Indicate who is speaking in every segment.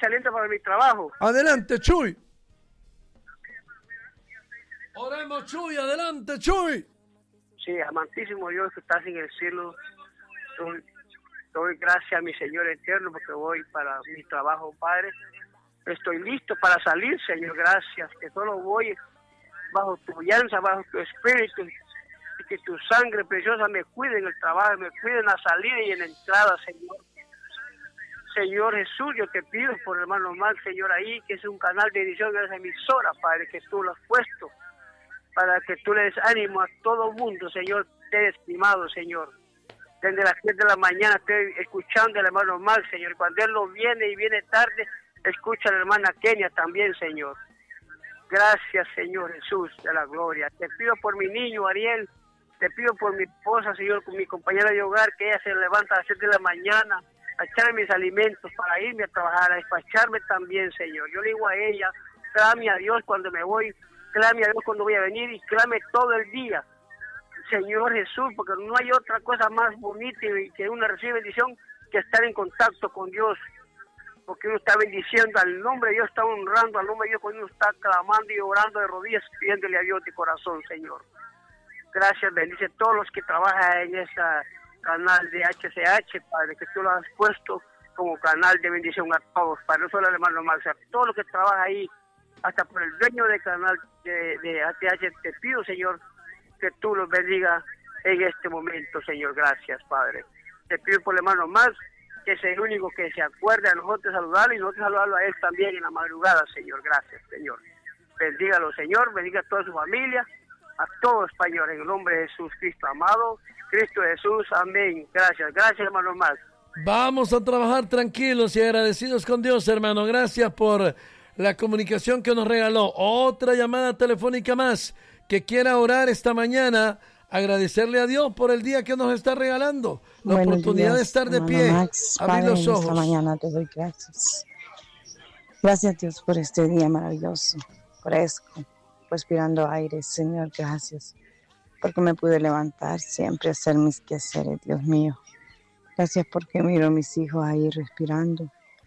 Speaker 1: saliendo para mi trabajo.
Speaker 2: Adelante, Chuy. Oremos, Chuy, adelante, Chuy.
Speaker 1: Sí, amantísimo Dios que estás en el cielo, doy gracias a mi Señor eterno porque voy para mi trabajo, Padre. Estoy listo para salir, Señor, gracias, que solo voy bajo tu guianza, bajo tu espíritu, y que tu sangre preciosa me cuide en el trabajo, me cuide en la salida y en la entrada, Señor. Señor Jesús, yo te pido por el hermano Max, Señor, ahí, que es un canal de edición de esa emisora, Padre, que tú lo has puesto, para que tú le des ánimo a todo el mundo, Señor, te he estimado, Señor. Desde las 7 de la mañana estoy escuchando al hermano Max, Señor. Cuando él no viene y viene tarde, escucha a la hermana Kenia también, Señor. Gracias, Señor Jesús de la gloria. Te pido por mi niño, Ariel. Te pido por mi esposa, Señor, con mi compañera de hogar, que ella se levanta a las 7 de la mañana a echarme mis alimentos para irme a trabajar, a despacharme también, Señor. Yo le digo a ella, clame a Dios cuando me voy, clame a Dios cuando voy a venir y clame todo el día, Señor Jesús, porque no hay otra cosa más bonita y que uno recibe bendición que estar en contacto con Dios, porque uno está bendiciendo al nombre de Dios, está honrando al nombre de Dios cuando uno está clamando y orando de rodillas, pidiéndole a Dios de corazón, Señor. Gracias, bendice a todos los que trabajan en ese canal de HCH, Padre, que tú lo has puesto como canal de bendición a todos, Padre, no solo al hermano Max, a todo lo que trabaja ahí, hasta por el dueño del canal de HCH, te pido, Señor, que tú los bendiga en este momento, Señor. Gracias, Padre. Te pido por el hermano Max, que es el único que se acuerde a nosotros saludarlo y nosotros saludarlo a él también en la madrugada, Señor. Gracias, Señor. Bendígalo, Señor, bendiga a toda su familia, a todos, Señor, en el nombre de Jesús Cristo amado, Cristo Jesús, amén. Gracias, hermano Max.
Speaker 2: Vamos a trabajar tranquilos y agradecidos con Dios, hermano. Gracias por la comunicación que nos regaló. Otra llamada telefónica más que quiera orar esta mañana, agradecerle a Dios por el día que nos está regalando, la
Speaker 3: Buenos
Speaker 2: oportunidad
Speaker 3: días,
Speaker 2: de estar de pie,
Speaker 3: Max,
Speaker 2: abrir
Speaker 3: Padre,
Speaker 2: los ojos.
Speaker 3: esta mañana te doy gracias. Gracias, Dios, por este día maravilloso, fresco, respirando aire, Señor, gracias, porque me pude levantar siempre a hacer mis quehaceres, Dios mío. Gracias porque miro a mis hijos ahí respirando,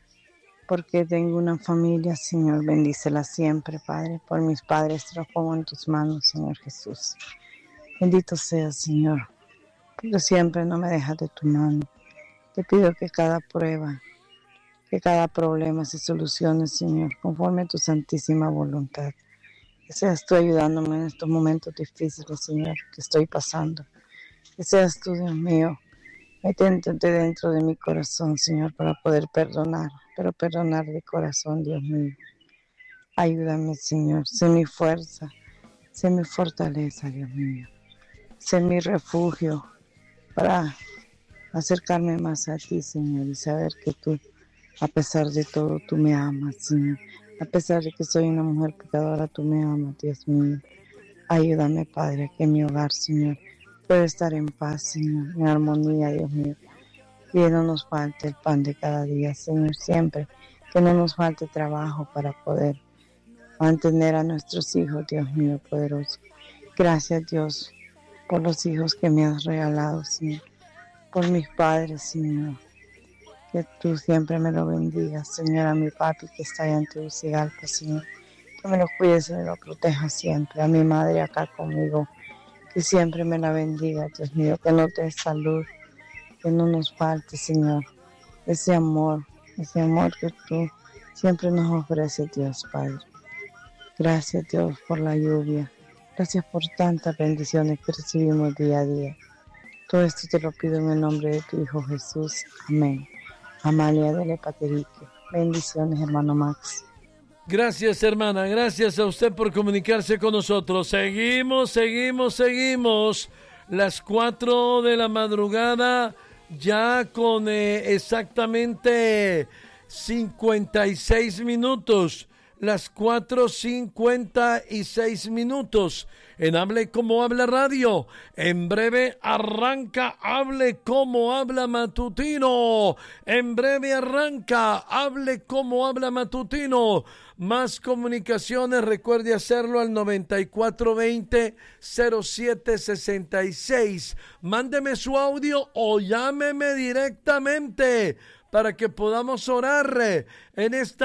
Speaker 3: porque tengo una familia, Señor, bendícela siempre, Padre. Por mis padres te los pongo en tus manos, Señor Jesús. Bendito seas, Señor, porque siempre no me dejas de tu mano. Te pido que cada prueba, que cada problema se solucione, Señor, conforme a tu santísima voluntad. Que seas tú ayudándome en estos momentos difíciles, Señor, que estoy pasando. Que seas tú, Dios mío, métete dentro de mi corazón, Señor, para poder perdonar, pero perdonar de corazón, Dios mío. Ayúdame, Señor, sé mi fuerza, sé mi fortaleza, Dios mío. Sé mi refugio para acercarme más a ti, Señor, y saber que tú, a pesar de todo, tú me amas, Señor. A pesar de que soy una mujer pecadora, tú me amas, Dios mío. Ayúdame, Padre, a que mi hogar, Señor, pueda estar en paz, Señor, en armonía, Dios mío. Que no nos falte el pan de cada día, Señor, siempre. Que no nos falte trabajo para poder mantener a nuestros hijos, Dios mío, poderoso. Gracias, Dios, por los hijos que me has regalado, Señor. Por mis padres, Señor. Que tú siempre me lo bendigas, Señor, a mi papi que está allá en Tegucigalpa, Señor. Que me lo cuides y me lo proteja siempre. A mi madre acá conmigo, que siempre me la bendiga, Dios mío. Que no te dé salud, que no nos falte, Señor, ese amor que tú siempre nos ofreces, Dios, Padre. Gracias, Dios, por la lluvia. Gracias por tantas bendiciones que recibimos día a día. Todo esto te lo pido en el nombre de tu Hijo Jesús. Amén. Amalia de Lepaterique. Bendiciones, hermano Max.
Speaker 2: Gracias, hermana. Gracias a usted por comunicarse con nosotros. Seguimos. Las 4 de la madrugada, ya con exactamente 56 minutos. Las 4:56 minutos en Hable Como Habla Radio. En breve arranca Hable Como Habla Matutino. En breve arranca Hable Como Habla Matutino. Más comunicaciones, recuerde hacerlo al 9420-0766. Mándeme su audio o llámeme directamente para que podamos orar en esta